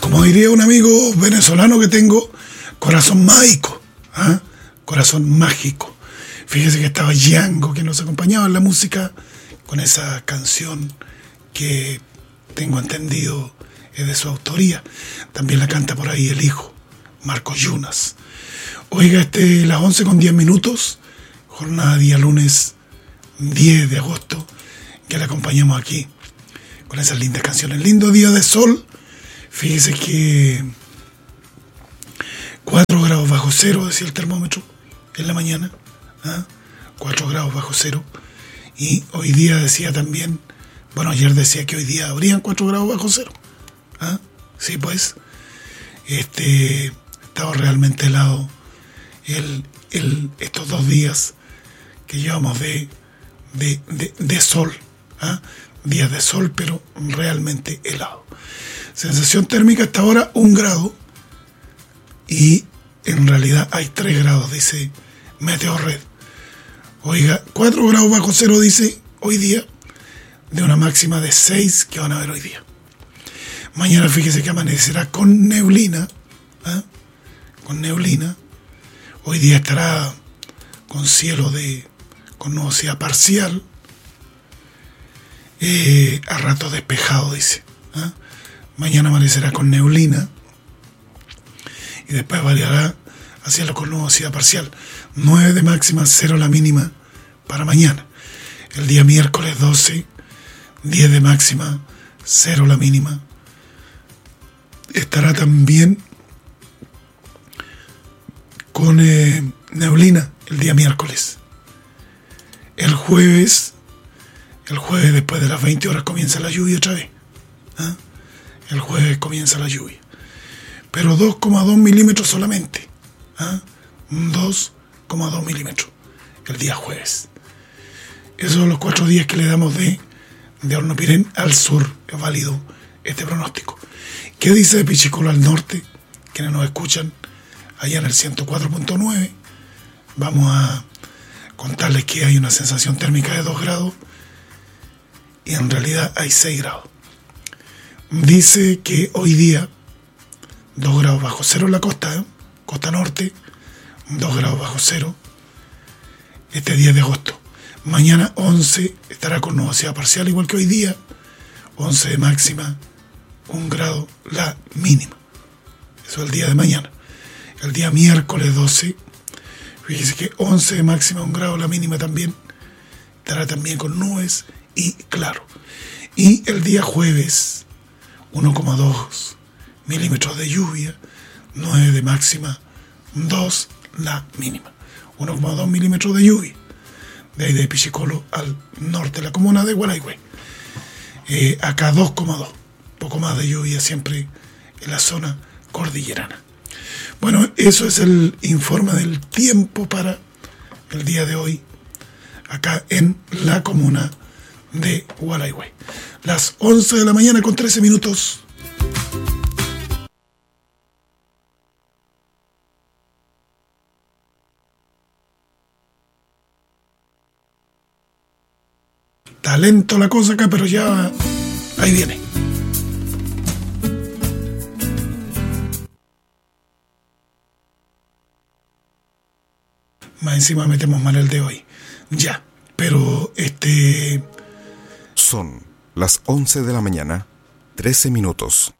Como diría un amigo venezolano que tengo, corazón mágico, ¿ah? Corazón mágico. Fíjese que estaba Django, que nos acompañaba en la música, con esa canción que tengo entendido es de su autoría. También la canta por ahí el hijo, Marcos Yunas. Oiga, las 11:10, jornada día lunes 10 de agosto, que le acompañamos aquí con esas lindas canciones. Lindo día de sol. Fíjese que 4 grados bajo cero, decía el termómetro en la mañana, 4 grados bajo cero. Y hoy día decía también, bueno, ayer decía que hoy día habrían 4 grados bajo cero. Sí, pues, estaba realmente helado estos 2 días que llevamos de sol, días de sol, pero realmente helado. Sensación térmica hasta ahora 1 grado, y en realidad hay 3 grados, dice Meteorred. Oiga, 4 grados bajo cero dice hoy día, de una máxima de 6 que van a ver hoy día. Mañana fíjese que amanecerá con neblina, con neblina. Hoy día estará con cielo con nubosidad parcial, a rato despejado, dice. Mañana amanecerá con neblina y después variará a cielo con nubosidad parcial. 9 de máxima, 0 la mínima para mañana. El día miércoles 12, 10 de máxima, 0 la mínima. Estará también con neblina el día miércoles. El jueves después de las 20 horas comienza la lluvia otra vez. El jueves comienza la lluvia, pero 2,2 milímetros solamente. 2,2 milímetros el día jueves. Esos son los 4 días que le damos de Hornopirén al sur. Es válido este pronóstico. ¿Qué dice de Pichicolo al norte? Quienes nos escuchan allá en el 104.9, vamos a contarles que hay una sensación térmica de 2 grados y en realidad hay 6 grados. Dice que hoy día 2 grados bajo cero en la costa, costa norte, 2 grados bajo cero, 10 de agosto. Mañana 11 estará con nubosidad parcial igual que hoy día, 11 de máxima, 1 grado la mínima. Eso es el día de mañana. El día miércoles 12, fíjese que 11 de máxima, 1 grado la mínima también, estará también con nubes y claro. Y el día jueves, 1,2 milímetros de lluvia, 9 de máxima, 2 la mínima. 1,2 milímetros de lluvia, de ahí de Pichicolo al norte, de la comuna de Gualaihue. Acá 2,2, poco más de lluvia siempre en la zona cordillerana. Bueno, eso es el informe del tiempo para el día de hoy, acá en la comuna de Gualaihue. Las 11 de la mañana con 13 minutos. Está lento la cosa acá, pero ya ahí viene. Más encima metemos mal el de hoy. Ya, pero Son las 11 de la mañana, 13 minutos.